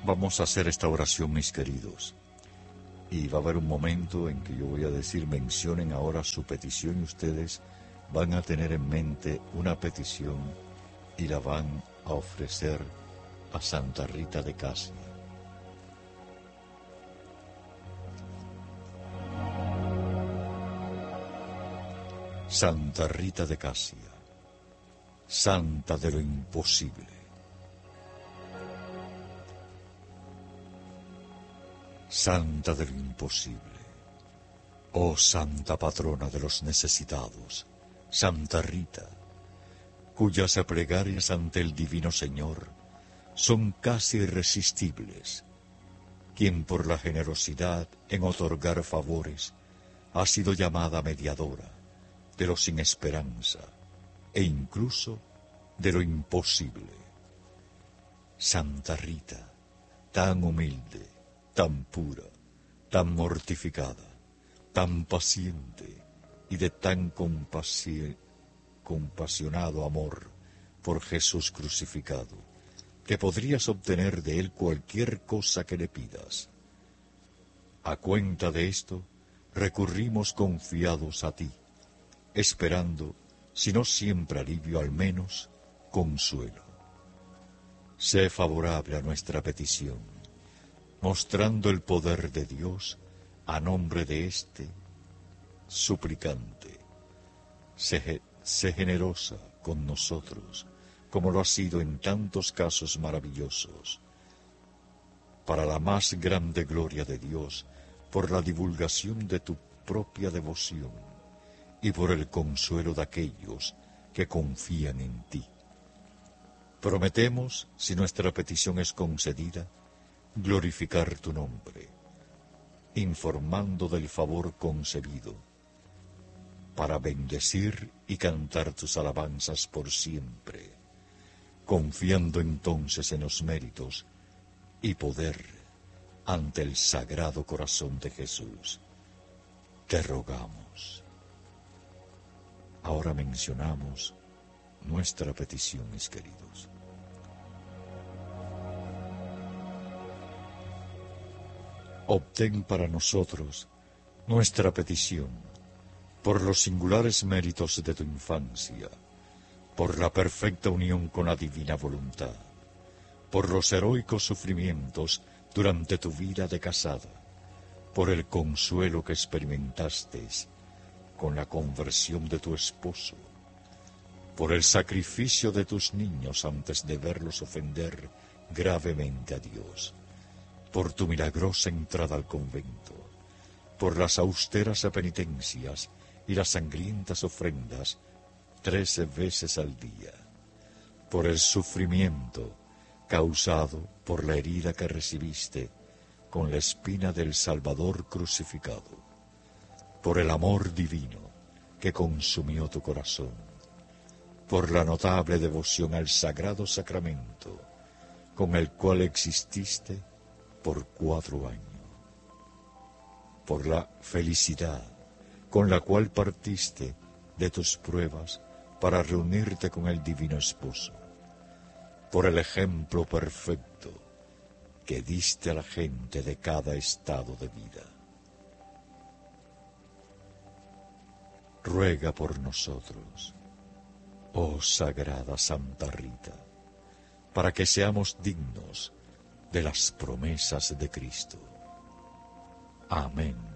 Vamos a hacer esta oración, mis queridos. Y va a haber un momento en que yo voy a decir, mencionen ahora su petición y ustedes van a tener en mente una petición y la van a ofrecer a Santa Rita de Casia. Santa Rita de Casia, Santa de lo imposible. Santa de lo imposible. Oh Santa Patrona de los necesitados, Santa Rita, cuyas plegarias ante el Divino Señor son casi irresistibles, quien por la generosidad en otorgar favores ha sido llamada mediadora de lo sin esperanza e incluso de lo imposible. Santa Rita, tan humilde, tan pura, tan mortificada, tan paciente y de tan compasionado amor por Jesús crucificado, que podrías obtener de él cualquier cosa que le pidas. A cuenta de esto, recurrimos confiados a ti, esperando, si no siempre alivio, al menos consuelo. Sé favorable a nuestra petición, mostrando el poder de Dios a nombre de este suplicante. Sé generosa con nosotros, como lo ha sido en tantos casos maravillosos, para la más grande gloria de Dios, por la divulgación de tu propia devoción y por el consuelo de aquellos que confían en ti. Prometemos, si nuestra petición es concedida, glorificar tu nombre, informando del favor concebido, para bendecir y cantar tus alabanzas por siempre, confiando entonces en los méritos y poder ante el Sagrado Corazón de Jesús. Te rogamos. Ahora mencionamos nuestra petición, mis queridos. Obtén para nosotros nuestra petición, por los singulares méritos de tu infancia, por la perfecta unión con la divina voluntad, por los heroicos sufrimientos durante tu vida de casada, por el consuelo que experimentaste con la conversión de tu esposo, por el sacrificio de tus niños antes de verlos ofender gravemente a Dios, por tu milagrosa entrada al convento, por las austeras penitencias y las sangrientas ofrendas 13 veces al día, por el sufrimiento causado por la herida que recibiste con la espina del Salvador crucificado, por el amor divino que consumió tu corazón, por la notable devoción al Sagrado Sacramento con el cual exististe por 4 años, por la felicidad con la cual partiste de tus pruebas para reunirte con el Divino Esposo, por el ejemplo perfecto que diste a la gente de cada estado de vida. Ruega por nosotros, oh Sagrada Santa Rita, para que seamos dignos de las promesas de Cristo. Amén.